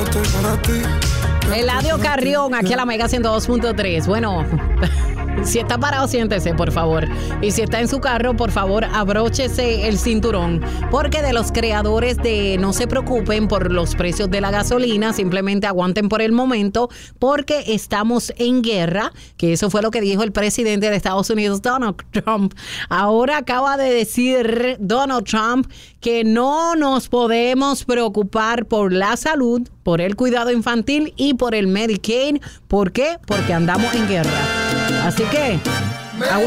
estoy para ti. Eladio Carrión, aquí a la Mega 102.3. Bueno, si está parado, siéntese, por favor. Y si está en su carro, por favor, abróchese el cinturón. Porque de los creadores de No se preocupen por los precios de la gasolina, simplemente aguanten por el momento, porque estamos en guerra, que eso fue lo que dijo el presidente de Estados Unidos, Donald Trump. Ahora acaba de decir Donald Trump que no nos podemos preocupar por la salud, por el cuidado infantil y por el Medicaid. ¿Por qué? Porque andamos en guerra. Así que